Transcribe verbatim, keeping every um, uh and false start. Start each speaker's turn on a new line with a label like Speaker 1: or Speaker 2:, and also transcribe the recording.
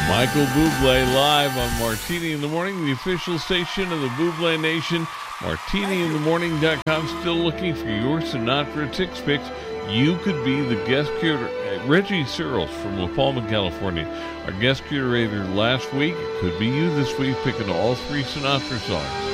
Speaker 1: Michael Bublé live on Martini in the Morning, the official station of the Bublé Nation. Martini in the Morning dot com. Still looking for your Sinatra Six Picks. You could be the guest curator. Reggie Searles from La Palma, California. Our guest curator last week. It could be you this week, picking all three Sinatra songs.